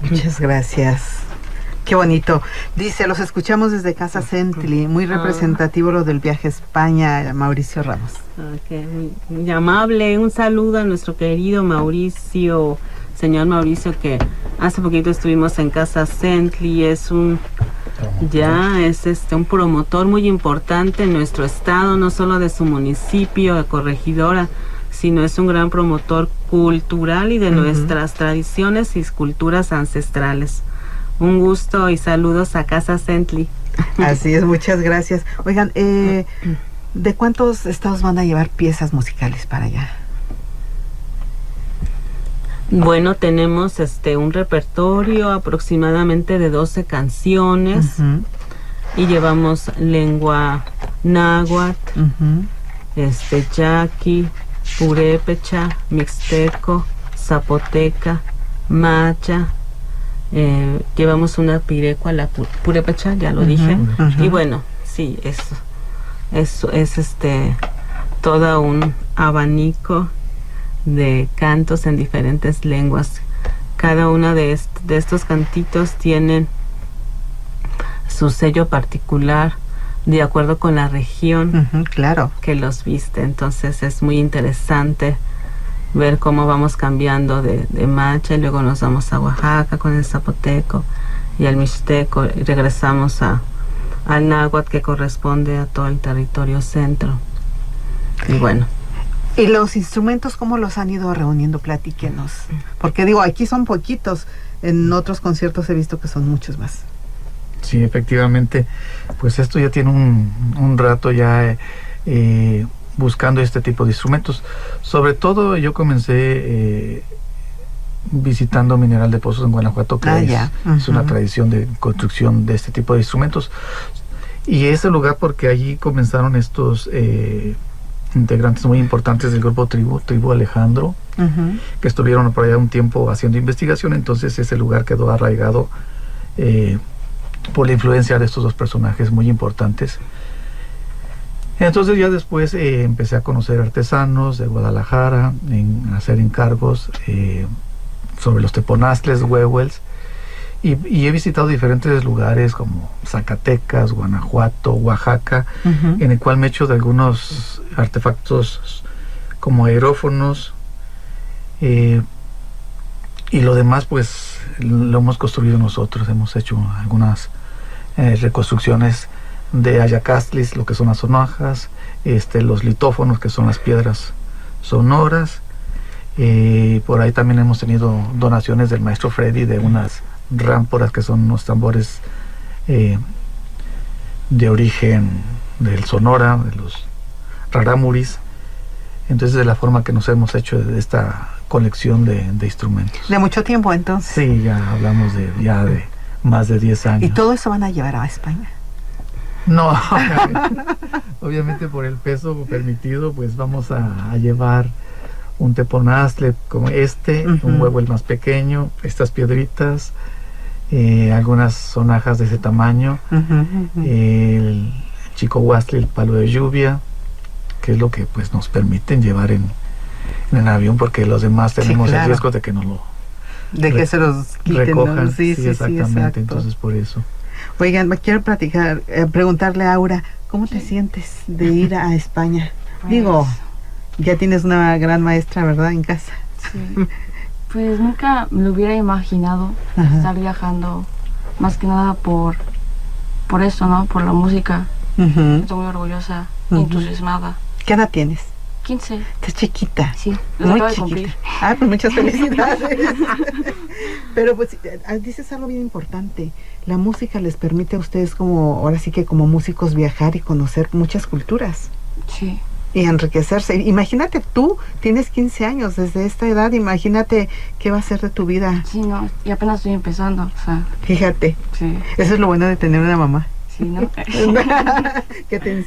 Muchas gracias. Qué bonito. Dice, los escuchamos desde Casa Centli. Muy representativo lo del viaje a España, Mauricio Ramos. Okay, muy amable. Un saludo a nuestro querido Mauricio, señor Mauricio, que hace poquito estuvimos en Casa Centli. Es un promotor muy importante en nuestro estado, no solo de su municipio, de Corregidora, sino es un gran promotor cultural y de nuestras tradiciones y culturas ancestrales. Un gusto y saludos a Casa Centli. Así es, muchas gracias. Oigan, ¿de cuántos estados van a llevar piezas musicales para allá? Bueno, tenemos un repertorio aproximadamente de 12 canciones y llevamos lengua náhuatl, yaqui, purépecha, mixteco, zapoteca, maya. Llevamos una pirecua, la purépecha, ya lo dije. Y bueno, sí, eso es todo un abanico de cantos en diferentes lenguas. Cada una de estos cantitos tienen su sello particular de acuerdo con la región claro, que los viste. Entonces es muy interesante ver cómo vamos cambiando de Macha, y luego nos vamos a Oaxaca con el zapoteco y al mixteco, y regresamos al náhuatl, que corresponde a todo el territorio centro. Y bueno. ¿Y los instrumentos cómo los han ido reuniendo? Platíquenos. Porque digo, aquí son poquitos, en otros conciertos he visto que son muchos más. Sí, efectivamente, pues esto ya tiene un rato ya buscando este tipo de instrumentos. Sobre todo yo comencé visitando Mineral de Pozos en Guanajuato, que es una tradición de construcción de este tipo de instrumentos. Y ese lugar porque allí comenzaron estos integrantes muy importantes del grupo Tribu Alejandro, que estuvieron por allá un tiempo haciendo investigación. Entonces ese lugar quedó arraigado por la influencia de estos dos personajes muy importantes. Entonces ya después empecé a conocer artesanos de Guadalajara, hacer encargos sobre los teponaztles, huehuels, y he visitado diferentes lugares como Zacatecas, Guanajuato, Oaxaca, en el cual me he hecho de algunos artefactos como aerófonos, y lo demás pues lo hemos construido nosotros. Hemos hecho algunas reconstrucciones de ayacastlis, lo que son las sonajas, los litófonos, que son las piedras sonoras. Por ahí también hemos tenido donaciones del maestro Freddy de unas rámporas, que son unos tambores de origen del Sonora, de los rarámuris. Entonces, de la forma que nos hemos hecho de esta colección de instrumentos. ¿De mucho tiempo entonces? Sí, ya hablamos de más de 10 años. ¿Y todo eso van a llevar a España? No, obviamente por el peso permitido, pues vamos a llevar un teponaztle como un huehuel más pequeño, estas piedritas, algunas sonajas de ese tamaño, el chicohuastle, el palo de lluvia, que es lo que pues nos permiten llevar en el avión, porque los demás tenemos el riesgo de que nos lo que se los quiten, recojan. ¿no? Sí, exactamente. Entonces por eso. Oigan, quiero preguntarle a Aura, ¿cómo te sientes de ir a España? Digo, ya tienes una gran maestra, ¿verdad?, en casa. Sí. Pues nunca me lo hubiera imaginado estar viajando, más que nada por eso, ¿no? Por la música. Estoy muy orgullosa, entusiasmada. ¿Qué edad tienes? 15. Estás chiquita. Sí, muy chiquita. Pues muchas felicidades. Pero pues dices algo bien importante. La música les permite a ustedes ahora sí que como músicos viajar y conocer muchas culturas. Sí. Y enriquecerse. Imagínate, tú tienes 15 años, desde esta edad, imagínate qué va a ser de tu vida. Sí, no, y apenas estoy empezando, o sea. Fíjate. Sí. Eso es lo bueno de tener una mamá. Sí, ¿no? Que te